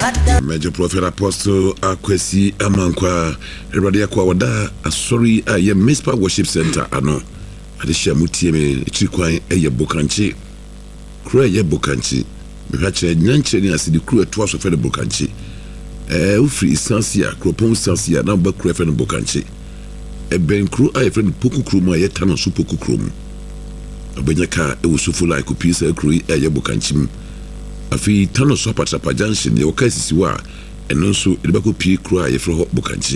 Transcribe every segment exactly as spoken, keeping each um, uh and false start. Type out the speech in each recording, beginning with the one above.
Major Prophet Apostle Akwesi Amankwa Eradia kwa wada asori a ye Mispa Worship Center ano adehia mutie me chikwan eye bokanchi kro eye bokanchi me hache nyanche ni asidi kro eto aso fe de bokanchi eh ufri isansia kropon isansia na ba kro fe de bokanchi e ben kro a fe de poku kro mu aye tano so poku kro mu abenya ka e wosufu like opisa kro eye bokanchi mu afi tano so patapa junction ye okasisi wa eno nso edebako pie kro a ye fro ho bokanchi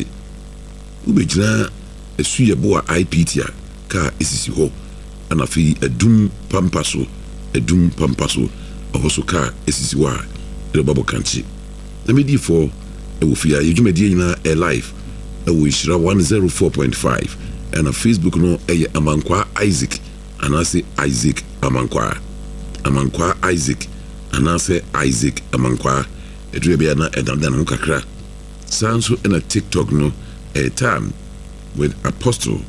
ubejina esu ye bo I P T a ka esisi ho anafi edum pampaso edum pampaso ahoso ka esisi wa edeba bokanchi na medi for e wo fia ye dwumadi nyina e live e wo ishira one oh four point five and a Facebook no e Amankwa Isaac anase Isaac Amankwa Amankwa Isaac anase Isaac Amankwa edu bia na edanda no kakra sanso in a TikTok no a time with Apostle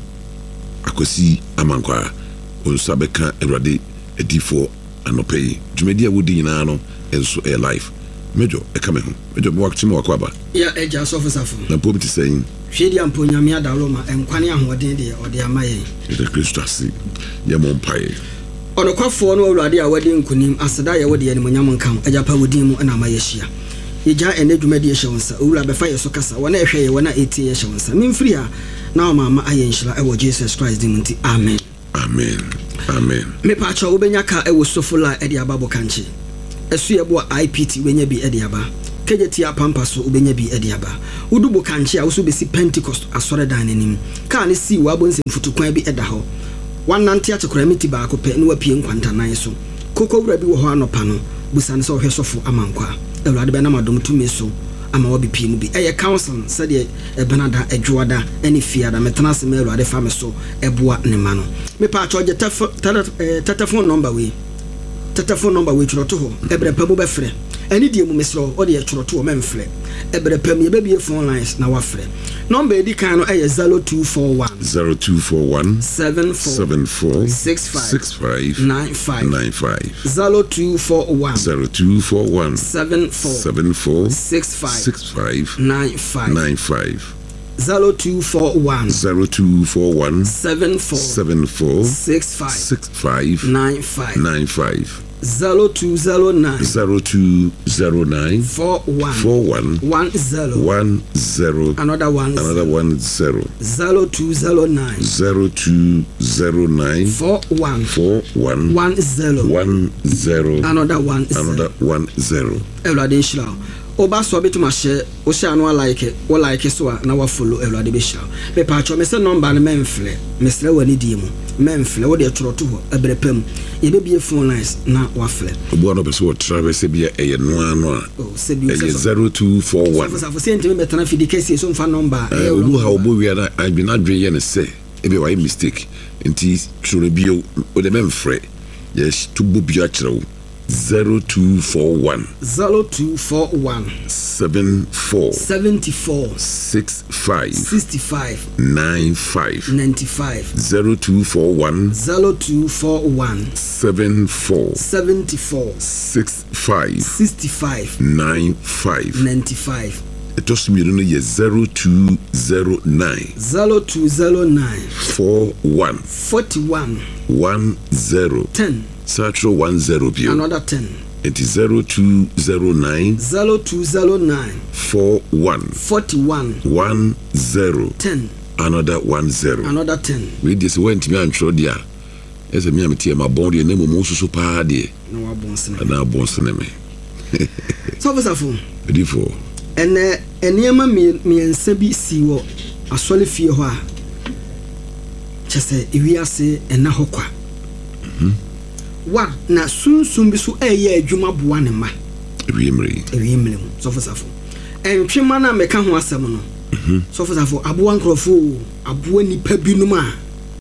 Akwesi Amankwa onsabeka Ewrade edifo anopei dwumedia wodi nyina no enso a life mejo e kame ho mejo bo wakchi mo wakwaba ya eja sofosafo na pobiti saying hwedi ampo nyame adaloma enkwane ahoden de ode amaye de Kristo asi ya mompae onokwafo no Ewrade a wadi nkunim aseda ya wadi animonyam nkam ajapa wodi mu na amaye hia ija ene dwumadi ehwonsa owura befa yeso kasa wona ehwe ye wona eti ehwonsa mimfiri a na mama ayenhira ewo Jesus Christ dimunti amen amen amen me pa cha obenya ka ewo sofula edi ababo kanchi esu ye bo I P T wenya bi edi aba kejeti apampa so obenya bi edi aba udubo kanchi a wo so besi Pentecost asore dan nanim ka ne si wa bonse mfutukwan bi eda ho wanante akyekora miti ba ko pe ne wapie nkwanta nan so koko wura bi wo ho anopa no busane so hwe sofo Amankwa Ewrade be na madom tumi so ama wa bipie mu bi eye council said e benada edwoada eni fiada metana se me Ewrade fa me so eboa ne ma no me pa choje telephone number we telephone number we chroto ho ebre pamu be frɛ eni die mu mesro o de chroto o memfrɛ ebre pam ye be bie phone lines na wa frɛ number edi kan no eye zero two four one zero two four one seven four seven four six five six five nine five nine five zero two four one zero two four one seven four seven four six five six five nine five nine five zero two four one zero two four one seven four seven four six five six five nine five nine five zero two zero nine zero two zero nine four one four one one zero one zero another one another one zero zero two zero nine zero two zero nine four one four one one zero one zero another one another one zero. Ewrade nshira oba so betuma she o sha no like o like so na wa follow Ewrade be shira me pa cho me se number na memfle me sre wani die mu memfle wo de choroto ho ebrepam ye be bie phone lines na wa fle obo no person travel se bia eye no ano a o se bia zero two four one so for sent me betana fi dikesi so mfa number eh obu ha obo wi na I be not dwen ye ne se e be why mistake enti choro bio o de memfre yes to bu bia chiro zero two four one zero two four one seven four seventy four six five sixty five nine five ninety five zero two four one zero two four one seven four seventy four six five sixty five nine five ninety five. It was me no ye zero two zero nine zero two zero nine four one forty one one zero ten Satro one zero bio. Another ten. It is zero two zero nine zero two zero nine four one forty one one zero ten. Another one zero. Another ten. We just went me and showed dia. As a me am tie my body name mo so pa de. No wa bonsene. Na bonsene me. So for safo. Before. Ene enema me ensa bi si wo asole fie ho a. Chese ewiase ena hokwa. Mhm. Wa na sunsun bi so eye adwuma boa ne ma ewiemre ewiemre mu so for safo entwema na meka ho asem no mhm so for safo aboa nkrofo aboa nipa binum a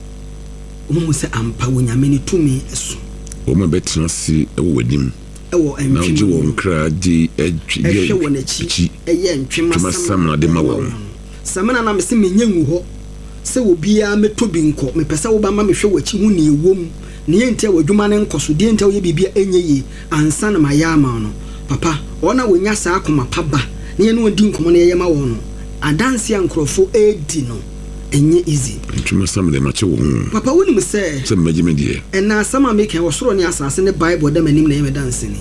omo se ampa wonyame ne tumi eso omo betra si ewo wadim ewo entwema na wo nkra di ehwe wonachi eye entwema sam na de ma wo samana na me se menyangu ho se obia metobi nko me pese wo ba ma me hwe wachi hu ne ewom ne yentia wadwuma ne nkoso de yentia ye bibia enye yi ansa na mayama no papa ona wonya saa akoma paba na ye no odi nkomo na ye ma wo no adanse ankrofo edi no enye easy ntuma sam de mache wo papa woni me say se magime die ena sama make wo soro ne asase ne bible da manim na ye me dance ni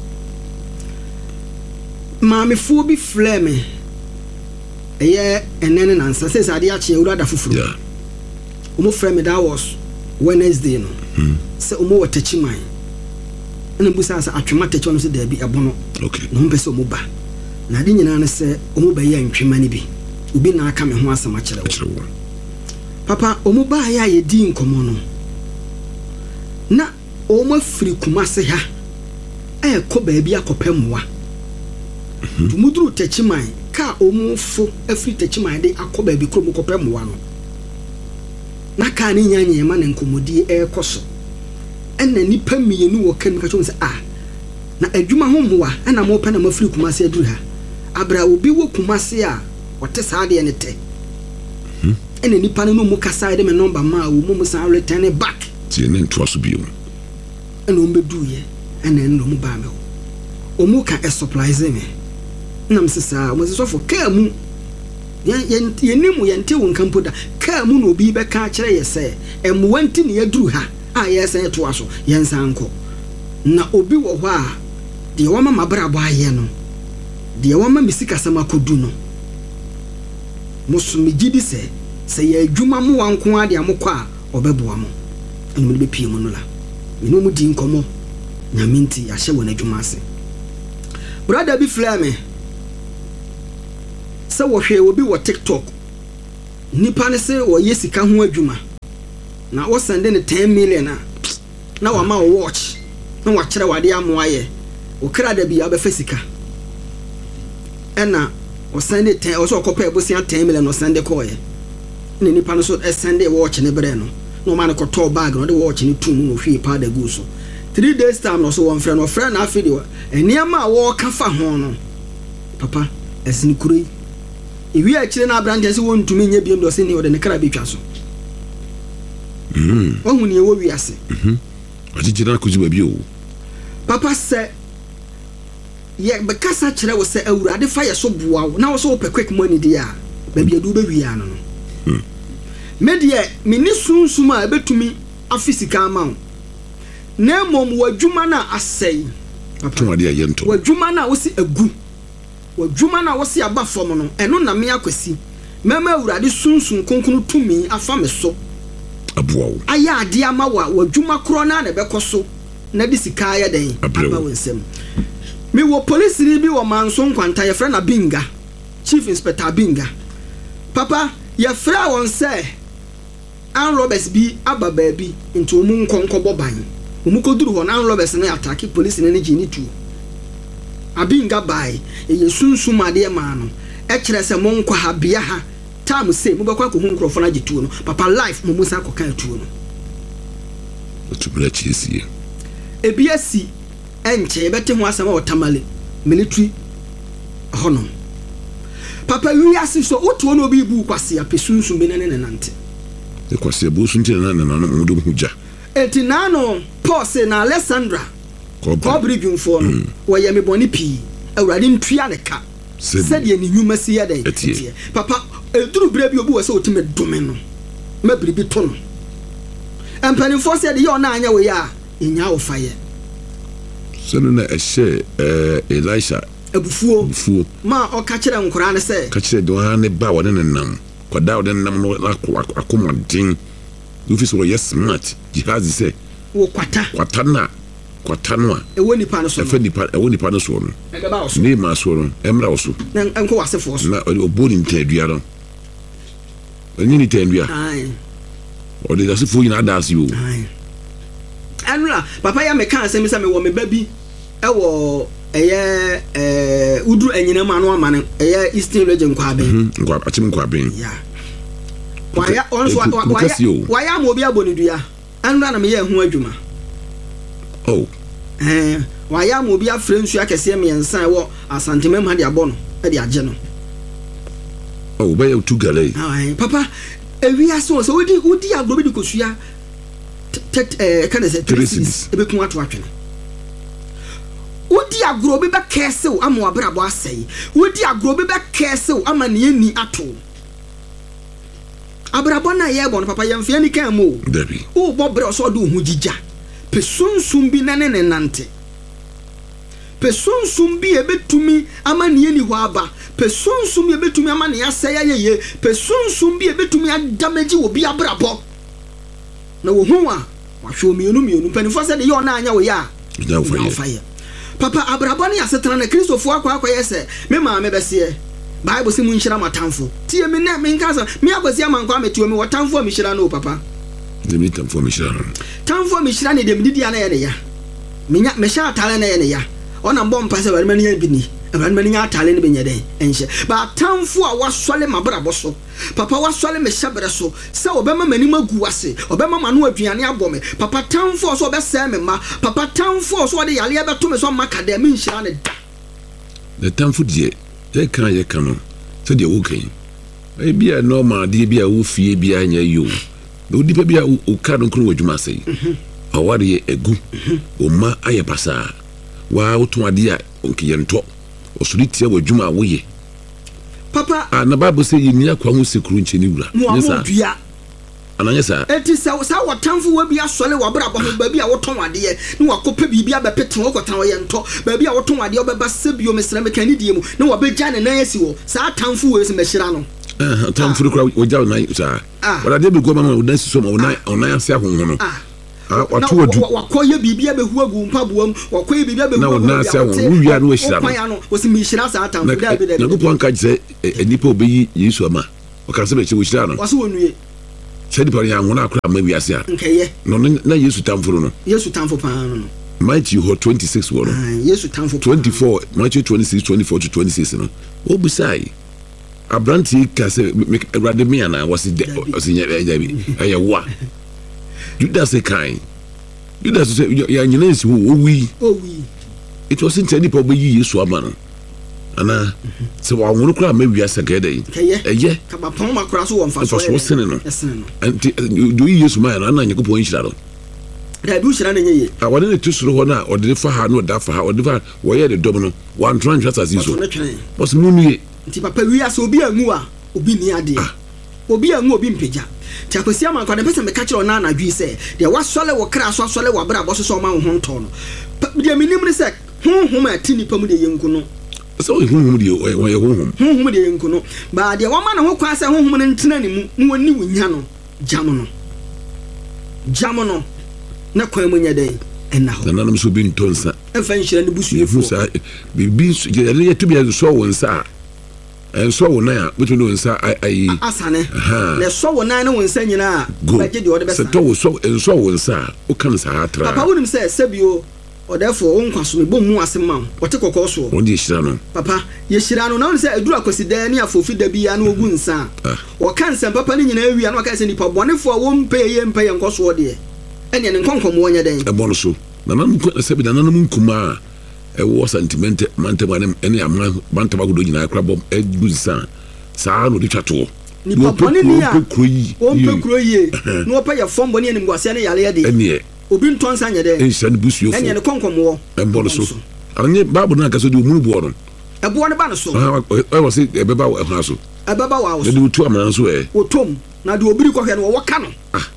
ma me fo bi flame eye enene na nsa se sade a che ewura da fufuru yeah omo frame that was Wednesday no hmm se omo watachi man ena busa asa atwema tachi no se da bi ebono okay no mpese omo ba na de nyina ne se omo ba ya ntwema ne bi obi na aka me ho asama kire wo papa omo ba ya ye di nkomo no na omo afiri kumase ha e ko ba bi akopemwa tumuduru tachi man ka omo fo afiri tachi man de akoba bi krom kopemwa no na ka ni nyanye ma na nkomodi e koso ena nipa mienu wo kan ka chon se ah na adwuma ho mmoa ena mo pa na mafiri kumase aduru ha abra obi wo kumase a wote saade ne te hmm ena nipa no mu kasa de me number ma wo mu san return back ti ne ntwa so bio ena o mbedu ye ena eno mu ba me o mu ka e surprise me na msesa mo se so for ka mu yen yen nimu yen te won kampo da ka mu no bi be ka kire ye se em wanti ne yaduru ha a ye se to aso yen sanko na obi wo ho a de wo mama brabo aye no de wo mama misika sama kodu no musumi gidi se se ye adwuma mu wanko ade amokọ a obeboa mo enu me be pie mu no la enu mu di nkomo na minti ya hye wona adwuma ase brother bi flame se wo hwe obi wo TikTok nipa ne se wo yesika ho adwuma na wo sende ne ten million a na wa ma watch na wa kire wade amoaye wo kra da bi abefa sika ena wo sende ten wo so kopa ebosia ten million no sende koye ne nipa no so sende watch ne bre no no ma ne koto bag no de watch ne tum no hwe pa da gu so three days time no so won frɛ no frɛ na afidi eniama a wo kafa ho no papa esini kuri iwi a kire na abrante se won tumi nya biem do se ne wo de ne kra betwa so mhm ohun ne wo wiase mhm ajijira ko jiba bio papa se ye be kasa kire wo se awurade fa ye so boa na wo so pe quick money dia ba bia du be wia no no mhm media mini sunsuma a betumi afisika ama na mom wadwuma na asɛi papa wade ayento wadwuma na wo si agu wadwuma na wo si aba fom no ɛno na me akwasi mema awurade sunsun konkunu tumi afa me so abuawo aya ade ama wa wadwuma kro na na bekoso na di sika ya den aba wonsem me wo police ni bi wo manso nkwanta ye fra na Binga Chief Inspector Binga papa ye fra won say an Roberts bi aba baabi nti omu nkonko boban omu koduru ho na an Roberts na attack police na ji ni tu Abinga bai ye sunsun ade ma no e kire se mo nkwa ha bia ha time say mo bekwa ko hu nkrofo na jitu no papa life mo musa ko kan tu no otubra chiesie ebi asi enche bete ho asama otamale military hono papa wi asi so oto no bi bu kwase apesunsun be ne ne nante e kwase bu sunti na na na mo do huja eti na no pause na Alexandra ko bridge fo no wo ye me boni pi awurade ntua ne ka sɛdeɛ ne nnwuma si yɛ dɛ papa eduru bere bi obi wɔ sɛ otime dome no ma biribi to no mpanimfoɔ sɛ de yɛ ɔna anya wɔ yɛ a ɛnya wo fa yɛ sɛno na ɛhyɛ Elisha abufuo abufuo ma ɔka kyerɛ nkoraa ne sɛ ka kyerɛ de ɔha ne ba wɔde ne nam kɔda wɔde ne nam no akɔmɔden wofi sɛ wɔyɛ smart jihazi sɛ wo kwata kwata na kwata no a ɛwɔ nipa no so ɛfɛ nipa ɛwɔ nipa no so no ɛbɛba wo so ne ma so no ɛmra wo so na nkɔ wasefoɔ so na ɔbɔ ne ntadua no ɔne ne ntadua ai ɔde asefo nyina adaase o ai anula papa ya me kan asɛm sɛ me wɔ me ba bi ɛwɔ ɛyɛ ɛɛ uduru anyina ma no ama no ɛyɛ Eastern Region kwa ben nkwa akyem nkwa ben ya waya onso waya waya mo bi abɔ ne dua anula na me yɛ ho adwuma oh eh waya mo bi afre nsu akɛse me yansan ɛwɔ asantemam ha de abɔ no ɛde agye no oh bɛyɛ tu gale ai papa ewi aso so odi odi agbo bi de kosua tet eh kana se tresis ebe kun ato atwene wodi agro bi be kesew ama wabrabo asɛe wodi agro bi be kesew ama ne ani ato abrabo na ye bon papa yemfia ni kan mo dabi wo bobre so do hu gigya pe sunsum bi nane ne nante pe sunsum bi ebetumi ama ne ani ho aba pe sunsum bi ebetumi ama ne asɛe ayeye pe sunsum bi ebetumi adamage wo bi abrabo na wo hu a wahwe omienu mienu panifo sɛ de ye ona anya wo ya nya wo fire papa abrabo ne asetana na kristofo akwa akwa yese me ma me bese bible se mu nhyira matamfo tie me na me nka me akwasi amankwa metuo me watamfo me hyira no papa de me tamfo me hyira no tamfo me hyira ne de mdidi ana ye ne ya me nya me sha atale na ye ne ya ona mbɔ mpa se wale mani ya bi ni wale mani ya atale ne benye den enhye ba tamfo a wasɔle mabrabo so papa wasɔle me hyabere so se obema mani magu wase obema manu aduane abɔ me papa tamfo so obɛsɛ me ma papa tamfo so de yale abeto me so makade me nhyira ne da the tamfo die ye kan ye kan no se de wo kan e bia normal de bia wo fie bia nya yo do di bia wo ka no kro wadwuma sei aware ye egu o ma aye pasa wa wo to ade a onkiye nto osuri tie wadwuma wo ye papa ana babu se yini akwa ho sekuru ncheni wura nyesa ananya sa eti sa sa watamfo wa bi asole wa bra ba ba bi a woton ade ye ne wakopa bi bi abepete wo kotan wo ye nto ba bi a woton ade obeba sebio mesra me kan die mu ne wa begya ne nan asi wo sa atamfo wo esi mehira no eh atamfo kura wo gya nan sa wala de be go ma wo dan si so ma wo nan onan ase ahonho no ah watu wadu wakoye bibia behu agu mpaboam wakoye bibia behu na wona ase wo wia no ehira no kwan no wo si mehira sa atamfo da bi da na go pon ka je enipa obeyi yesu ama o ka se be che wo hira no wo so wonue sedi pa ya ngona akra ma wiase a nkeye no na yesu tamforo no yesu tamfo pa no Matthew twenty-six wo no yesu tamfo twenty-four Matthew twenty-six twenty-four to twenty-six no obusai abranti ka se rade me ana was de osinya ejabi eye wa Judas say kind Judas say ya nyina nsi wo wi owi it was in tedi pa obeyi yesu ama no ana se wa nwuru kra ma wiase ka dey eye ka ba pon makura so wo mfa so so sene no esene no anti do yesu ma na na nyekopon hyira no da bi hyira na nyeye a wade ne tusuro ho na ode fa ha no da fa ha ode fa wo ye de dom no wan tran twasa zizo boss mu nuye nti papa wiase obi angu a obi ni ade obi angu obi mpeja ti akwasi ama kwa de pese me ka kire ona na dwi se de wasole wo kra so asole wo bra boso so ma ho nto no de minim ne se honhom atini pam de yenku no so honhom de wo ye honhom honhom de yenku no ba de wo ma na ho kwa se honhom ne ntina ne mu ne woni wunya no jam no jam no na kwa mu nya den enna ho na nam so bi ntonsa efa nhyira ne busu efo sa bibi ye to bi so wo nsa en so wo na betu no nsa ai asane le so wo na ne wo nsa nyina ba je de wo de besa se to wo so en so wo nsa o kan sa atra papa wonim se sebio o therefore on kwaso me bom mu asema o te kokko so o de hyira no papa ye hyira no na won se adura kwasi dan ne afofi da bia na ogu nsa o kan se papa ne nyina awia na o kan se nipa bonefo a wo mpe ye mpe ye nkoso de ene ne nkonkom wo nya den e bon so na na mu se bi na na mu nkuma e wo sentiment mante manem ene amna mante bagodo nyina akra bom e gusa saa no de twato ni papa ne ni a o mpe kroyi no pa ye fombo ne nim gwase ne yale de ene obi ntonsa nya de en san busu yofo ene ne konkom wo e bon so aranye babu na kaso de mu bo no e bo ne ba no so e wo se e beba wo ha so e beba wo so de tu amana so e o tom na de obiri kohwe no wo ka no ah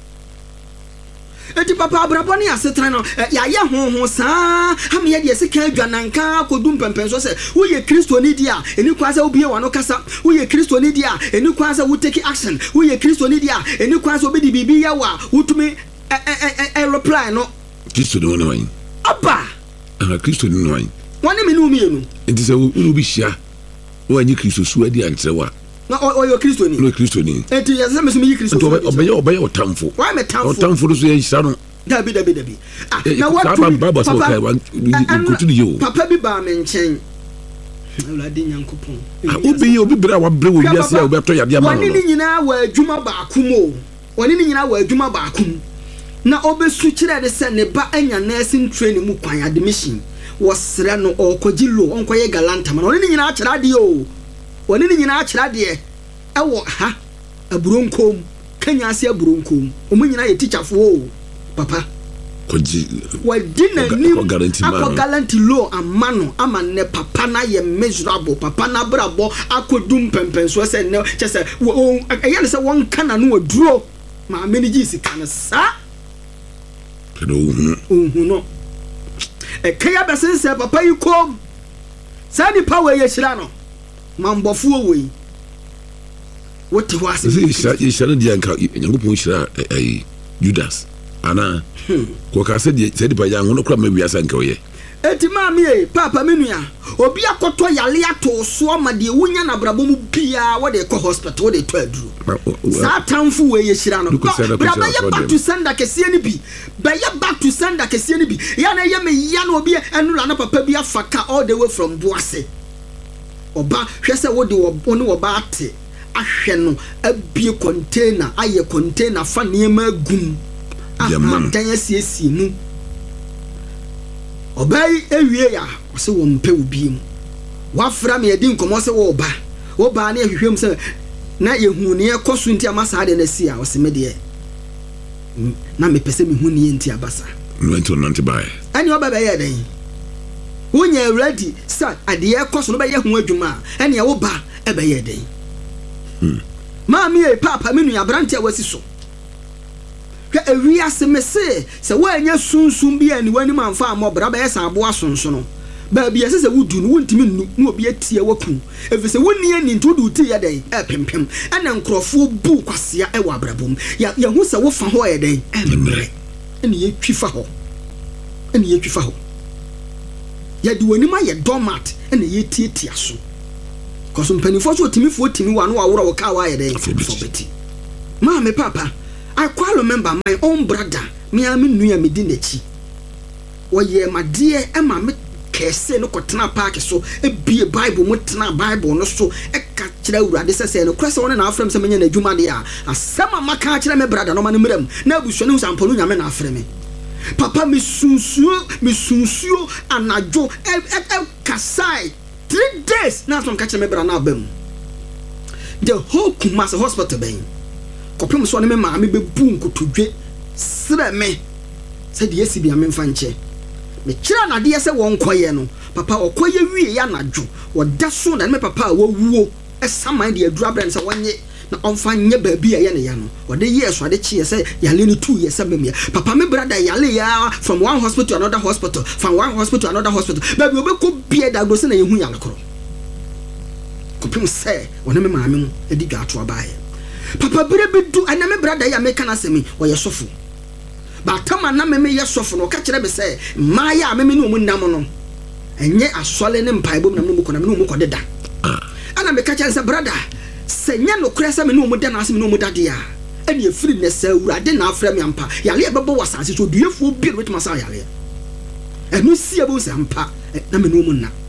eti papa abrabo ne asetra no ya ye honho saa ha me ye de sika adwananka kodum pempen so se wo ye kristo ni dia eni kwaza obie wano kasa wo ye kristo ni dia eni kwaza wo take action wo ye kristo ni dia eni kwaza obedi bibi ya wa wutumi e reply no kristo no wan apa ah kristo no wan wani me no mienu enti se wo bi hia wo anyi kristo su adi antrewa na o yo kristo ni no kristo ni enti ya se me so me yi kristo to obeye obeye otamfo why me tamfo otamfo so ye hia no dabi dabi dabi ah na what papa papa bi ba me nchen awlade nyankopon obi obi bra wa bre wo wiase a obi to yade ama no wani ni nyina wa adwuma ba akumo wani ni nyina wa adwuma ba akum na obesu kire de se ne ba anya nursing training mu kwan admission wosre no okogilo onkoye galanta ma wani ni nyina akira de o wani ni nyina akira de ewo ha aburonkom kanya ase aburonkom omu nyina ye teacher fo papa koji wadina nim guarantee akọ guarantee loan amano ama ne papa na ye miserable papa na brabo akodum pempenso se ne chese eya ne se won kana no aduro ma meniji sika ne sa kedo hu hu no e kaya besense papa yi kom sa ni power ye hira no mambofo owi wote ho ase si sha sha dia nka nyangopon hira ai Judas ana ko ka se di se di pa ya ngono kra ma wiasa nka oye eti ma mi e papa menua obi akoto yale ato so ma de wunya na brabo mu bia wo de ko hospital wo de to aduru satanfu we ye hira no brabo ye back to sender kese ni bi ba ye back to sender kese ni bi ya na ye me ya na obi enu la na papa bi afaka all the way from Boase oba hwese wo de wo ne wo ba ate ahwe no abie container aye container fa niema agum ah dan asiesie mu obai ewie ya se wo mpe obi mu wafra me yedi nkomo se wo ba wo ba na ehwehwem se na yehu ne ekoso nti amasa ade na si a wo se me de na me pese me hu ne nti abasa no nanti bai ani wo ba ba ye den wonya ready sa ade ekoso no ba ye hu adwuma ani wo ba e ba ye den hmm ma mi e papa me nua brante a wasi so ka ewi asemese se wanya sunsun bia ni wani manfa amobra ba yesa abo asonso no ba bia se se wudu no wontimi nu no obi atie waku efi se wonni ani ntudu ti ya den e pempem ana nkrofo bu kwasea e wa abrabom ya ya hu se wo fa ho ye den e mre eni ye twifa ho eni ye twifa ho ya di wani ma ye domat eni ye tietia so koso mpanifo so timifo timi wa no wa woro wo ka wa ye den for beti ma me papa I quite remember my own brother, me and me knew me didn't chi. Well, yeah, my dear, and my kese no kotena park so a be a Bible, mutna Bible, no so a catch out. This is a crest on and our friends, some in the Jumadia, a summer my catch, my brother, no man, madam, no, we shall know some Polunia men after me. Papa, Miss Sunsu, Miss Sunsu, and I do a Kasai. Three days, now from catching my brother, the whole Kumasi hospital being. Kopem so ne me ma me bebu nkotodwe sere me se de esi bia me mfanche me kira na de se won koye no papa okoye wie ya nadwo woda so na me papa awuo esaman de adura brand se wonye na onfa nye baabi ya ne ya no wode ye so ade chie se yale ni two years me papa me brother yale ya from one hospital to another hospital from one hospital to another hospital baabi obekọ bia da go se na yehu yale koro kopem se wona me ma me edi dwa to abaye papa bere du ana me brother ya me kana semi wo ye sofo ba tama na me me ye sofo no ka kire be se ma ya me me no mu nam no enye asole ne mpaibom na me mu kona me no mu kodeda ana me ka kire se brother se nya no kure se me no mu da na se me no mu da dia ene e firi ne se urade na afra me ampa yale e bebo wasase so duefo bi no betuma sa yale enu si ebo se ampa na me no mu na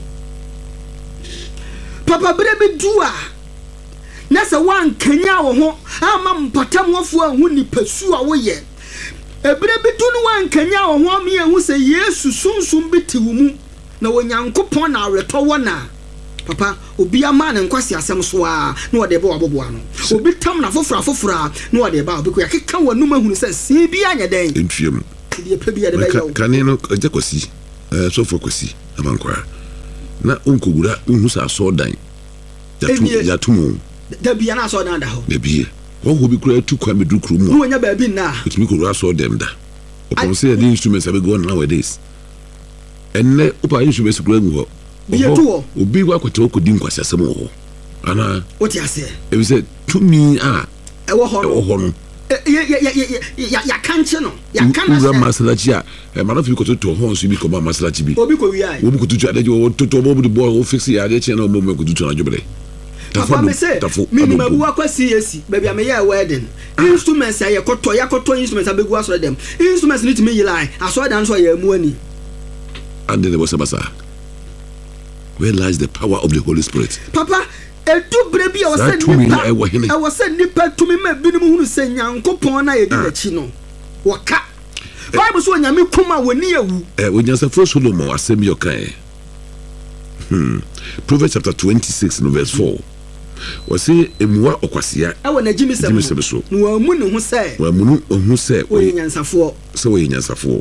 papa bere du a nasa wan kanya wo ho ama mpatam wofo ahu ni pasu a wo ye ebere bitu no wan kanya wo ho me ahu se Yesu sunsum biti wo mu na wonyankopon na areto wo na papa obi ama ne nkwasi asem so a na wode be waboboa no obi tam na fofora fofora na wode ba obi ko yakeka wanum ahu se se bi anya den entwiem de pe bi ya de be yo kane no ajakosi eh so fokosi amankwa na onkogura unhu sa so dan yatu yatumu da bia na so dan da ho da bia wo go bi kura tu kwa medu kru mu wo nya ba bi na itimi kura so dem da o kon say the instruments have gone nowadays enne opa instruments kura mu ho bia tu ho obi wa kwete okodi nkwase asem ho ana what you say e bi say to me ah e wo ho e wo ho no ya ya ya ya ya kanche no ya kana ura masalachi a e ma na fi ko to ho so bi ko ba masalachi bi obi ko wi ai obi ko tutu ade jo to to bo bu bo o fix ya de che na mo mo ko tutu na jobele papa me say minimum bu akwa C A C baby am here wedding instruments ya koto ya koto instruments abegu aso dem instruments need to me lie aso dan so ya mu ani and then there was abasa where lies the power of the Holy Spirit papa edu brebi o say nipa e wo say nipa tumi ma binim hunu say nyankopon na ye di na chi no waka Bible so nyame kuma woni ewu eh onyansa fo Solomon asem yo kan hmm Proverbs chapter twenty-six no verse four wasi emuwa okwasia awo na jimisem so no amu ne ho say wa mu no ho say o nyansafo so o nyansafo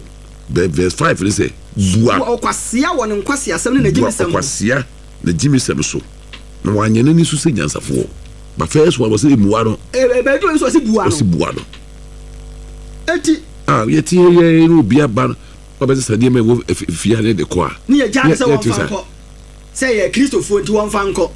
verse five ne say bua okwasia won nkwasi asem ne najimisem okwasia na jimisem so na wanye nani so se nyansafo ba first one was say bua no e be do so se bua no se bua no eti ah yeti ye no bia ba ba se sadie me wo fia ne de ko a ni ye jan se won fanko say ye Christopher nti won fanko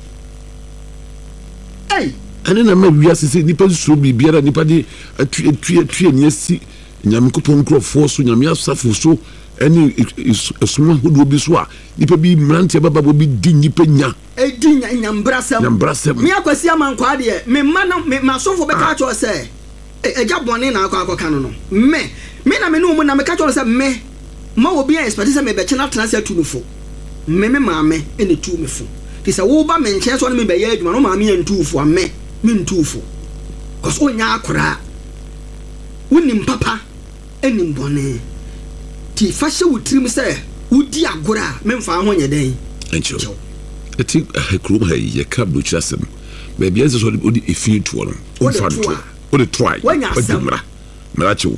ei ane na ma wia se nipa so bibia nipa di atu atu atu ni asi nyame kopon krofo so nyame asafo so ani esuma hodo bi so a nipa bi mrante baba bo bi di nipa nya e di nya nyambrasem nyambrasem me akwasi amankwa de me ma no me masofo be ka cho se eja bone na akwa akwa no no me me na me no mu na me ka cho se me ma obi an expect se me be chena trans atu no fo me me ma me ene tu me fo ti se wo ba me nche so no me be ya adwuma no ma me ntu fo me me ntu fo cause onya akora wonim papa enim bone ti fashe wutrim se wudi agora memfa ho nye den encho eti ekrum ha ye ka buchasem be bia ze so odi efi to no onfa to o de try o de mra mra chiwo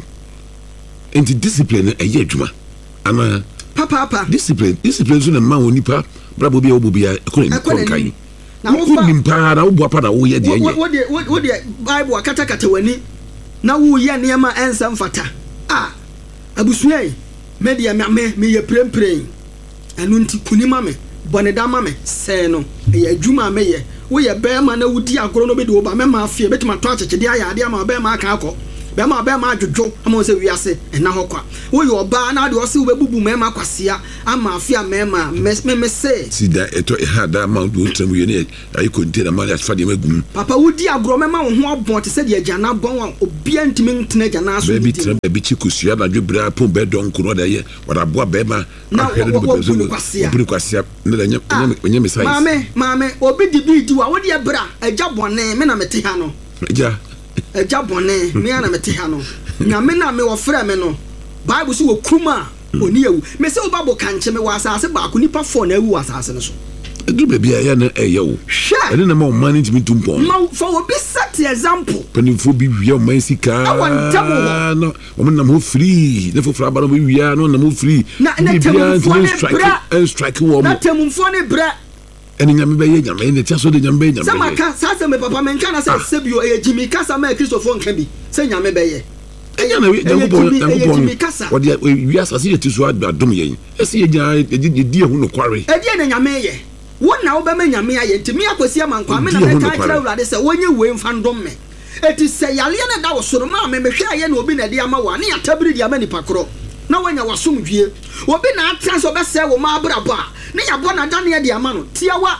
enti discipline e ye adwuma ana papa papa discipline discipline so na ma woni pa brabo bia obo bia ekon ni kan na wo fa nimpa na wo bua pa na wo ye de enye wo de wo de bible akata kata wani na wo ye ne ma ensam fata ah abusuai media me me ye premprem anu nti kunima me bone da ma me se no ye adwuma me ye wo ye be ma na wudi agoro no be de wo ba me ma afie betima to achechede aya ade ma be ma aka akọ be ma be ma adwodwo ama se wiase ena hokwa wo ye oba na de wo se wo bebubu me ma kwasia ama afia me ma me me se si da eto e ha da ma do tram ye ne ayi container ma ya fa de magum papa wudi agoro me ma wo ho obon te se de agana bon a obi antimi ntena agana so bi tram bi chi kusua na dwebra pon be don kuno da ye wada boa be ma ahwe de be zo buru kwasia ne da nya nya me size mame mame obi di bi di wa wo de bra agya bone me na mete ha no agya agya bone me na mete ha no nyame na me wo frɛ me no bible so wo kuma oni ewu me se wo babo kanche me wa asase ba ko nipa fo na ewu asase no so edu be bia ya na eyewo ene na ma manage me tumpon ma for wo be set example penifo bi wia o man sika no o man na mo free ne fo fra ba no bi wia no na mo free na na temfo ne bra and strike wo mo na temfo ne bra eni nyame be ye nyame ne tia so de nyame be nyame sama ka sa se me papa me nka na se sebio e jimi kasa ma Christopher nka bi se nyame be ye enya na Yankopon Yankopon wo de wi asase ye tiso adom ye esi ye nya di ehu no kware e di na nyame ye wo na wo be ma nyame aye ntimi akosi amankwa me na me ka kira urade se wonye we mfa ndom me eti se yale na da wo soro ma me me hwe aye na obi na de ama wa ne ya tabiri di ama nipa kro na wanya wasomdwie obi na atra so be se wo ma abrabo a ne ya bo na dane de ama no tiawa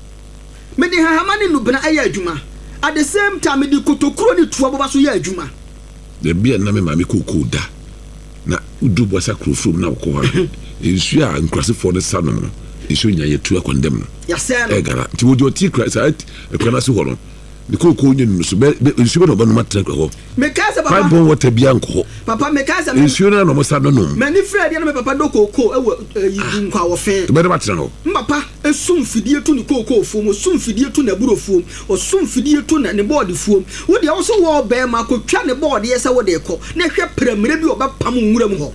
me de hahama ne nubena aye adwuma at the same time me de kotokuro ni tuwa boba so ye adwuma de bia na me ma me kokko da na udu bo sa krofrom na ko ha ensu a nkrasefo ne sanom no ensu nya ye tu akondem no ya se no e gara ti wo di oti krasa e kwana se ho no de kokko nyi no so be ensu be no ba no matra ko me ka se papa bon water bia nko papa me ka se ensu na no mo sa no no me ni fredi na me papa do kokko e yi nkwa wo fe be de matra no papa esum fidie tu ni kokko fuom osum fidie tu na buro fuom osum fidie tu na ne board fuom wo de wo so wo be ma ko twa ne board ye se wo de ko na hwe pramire bi obapam nwuram ho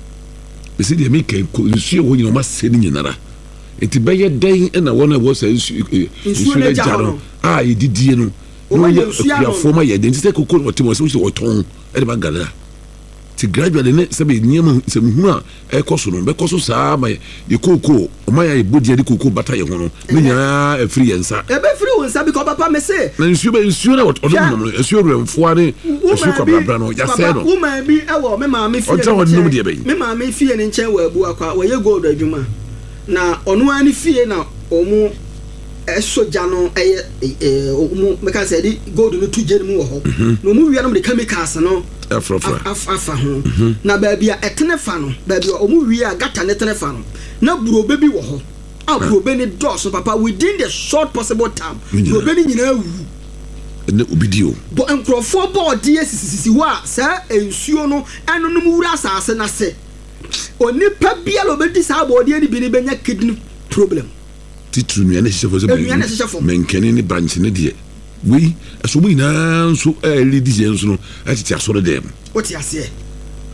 be se de me ke ensu wo nyina ma se ni nyinara enti be ye den na wona wo se ensu ensu na jaro ah ye didie no no ye ya forma ye den se kokko no timo se wo ton e de ba gala ti gradually ne se be nyama se hu a e koso no be koso saa ma ye kokko o ma ya e bodi de kokko bata ye ho no me nya e free yensa e be free wonsa because papa me say na nsu be nsu na odo no no nsu remfo ane nsu kwa bra no ya se no wo ma bi e wo me ma me fie o ta won no de be me ma me fie ne nchen wa abu akwa wo ye gold adwuma na ono ani fie na omu esoja no eye omu me ka say di gold no tuje mu wo ho no mu wi no de chemicals no afrofra afa ho na ba bia etene fa no ba bia omu wi a gata ne tene fa no na burobe bi wo ho a burobe ni dos papa within the short possible time burobe ni nyina wu ne obidio bo enkrofo board die sisisi ho a sa ensuo no eno no mu wura asase na se onipa bia lo bedi sa board die ni bi ni benya kidney problem titru nua ne hye fo so menkene ni branch ne die wi aso mu ina nso e ledi je nso no atiti asoro dem oti ase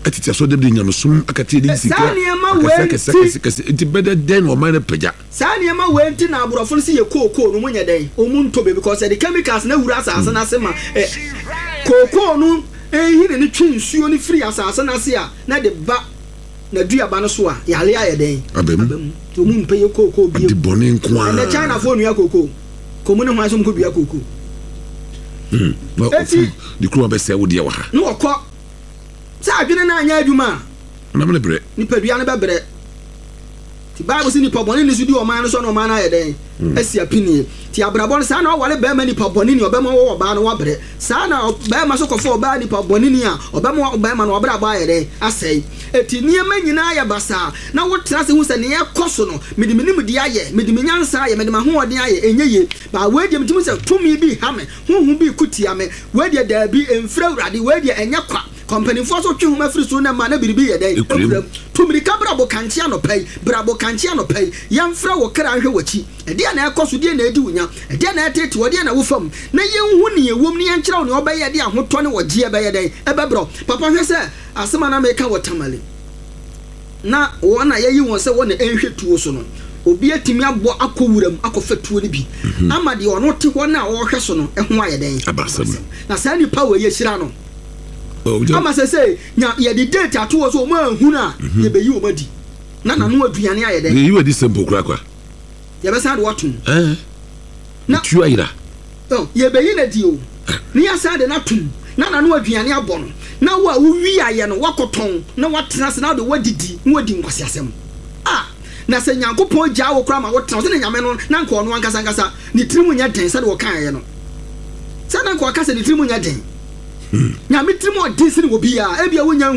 atiti aso de nyamsum akati de sika akasa kasa it better than o man peja saa niema we nti na aborofo se ye koko no munya den o mu ntobe because the chemicals na wura asase na se ma koko no ehire ni twi nsuo ni free asase na se a na de ba na duaba no so a yale aye den abem to mu mpe ye koko bi di boni nko na China fo nua koko komu ne ho asom ko bia koko mm no di kru be se wo de wa ha no okọ sa adwene na anya adwuma na me bre ni padua ne be bre ti Bible si ni paboni ni sudi o man so no man na ye den asi apini ti abrabon sa na o wale be ma ni paboni ni obema wo ba no wa bre sa na be ma so kofo ba ni paboni ni a obema be ma no obra ba ye den asai eti niema nyina ya basa na wo tra se hu se ne ye koso no medi menim di aye medi menyansa aye medi ma ho ode aye enye ba we de mtimu se tumi bi ha me huhu bi kutia me we de da bi emfra urade we de enye kwa company for so twi homa free so na ma na biribi ye den tumiri kabra bo kanche anopai brabo kanche anopai yamfra wo kra hwe wachi e de na ekoso de na edi wunya e de na etete wo de na wo fam na yenhu ne ewom ne yenkyira wo ne obaye de ahoto ne wo je ebe ye den ebe bro papa hwe se asema na meka wo tamale na wona yayi won se wona enhwe tuo so no obi atimi abo akowuram akofatuo ne bi ama de ono te ho na wo hwe so no eho aye den na sa ni power ye hira no ama se se nya ye di date ato so ma hu na ye be yi o madi na na no aduane aye den ye yi di simple kra kwa ye be sa de watum eh na tu ayira oh ye be yi na di o ni ya sa de na tum na na no aduane abo no na wa wi aye no wakoton na watena se na de wadidi na wadi nkwasi asem ah na se Nyankopon gya wo kra ma wotena se na nyame no na nko no ankasa ankasa ni tirimu nya den se de wo kan aye no se na nko akasa ni tirimu nya den nyame tirimu odin se ni obi a e bia wonya